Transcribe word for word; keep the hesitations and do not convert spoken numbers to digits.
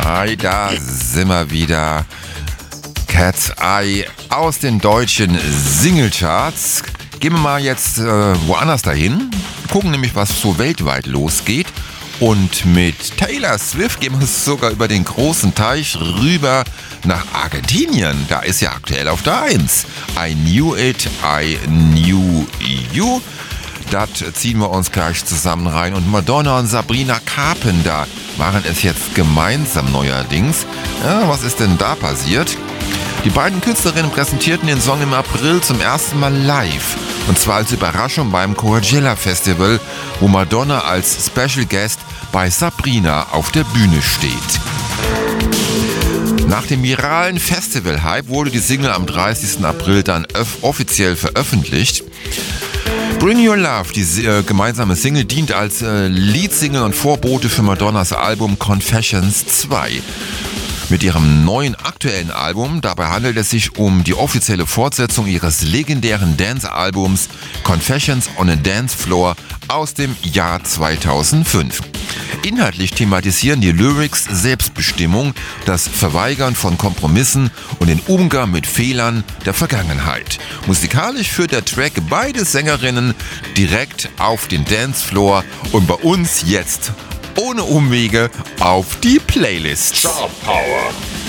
Hi, da sind wir wieder. Cat's Eye aus den deutschen Singlecharts. Gehen wir mal jetzt äh, woanders dahin. Gucken nämlich, was so weltweit losgeht. Und mit Taylor Swift gehen wir sogar über den großen Teich rüber nach Argentinien. Da ist ja aktuell auf der eins. I knew it, I knew you. Das ziehen wir uns gleich zusammen rein. Und Madonna und Sabrina Carpenter waren es jetzt gemeinsam neuerdings. Ja, was ist denn da passiert? Die beiden Künstlerinnen präsentierten den Song im April zum ersten Mal live. Und zwar als Überraschung beim Coachella Festival, wo Madonna als Special Guest bei Sabrina auf der Bühne steht. Nach dem viralen Festival-Hype wurde die Single am dreißigsten April dann öff- offiziell veröffentlicht. Bring Your Love, die äh, gemeinsame Single, dient als äh, Leadsingle und Vorbote für Madonnas Album Confessions zwei. Mit ihrem neuen aktuellen Album, dabei handelt es sich um die offizielle Fortsetzung ihres legendären Dance-Albums Confessions on a Dance Floor aus dem Jahr zweitausendfünf. Inhaltlich thematisieren die Lyrics Selbstbestimmung, das Verweigern von Kompromissen und den Umgang mit Fehlern der Vergangenheit. Musikalisch führt der Track beide Sängerinnen direkt auf den Dancefloor und bei uns jetzt ohne Umwege auf die Playlist. Star Power.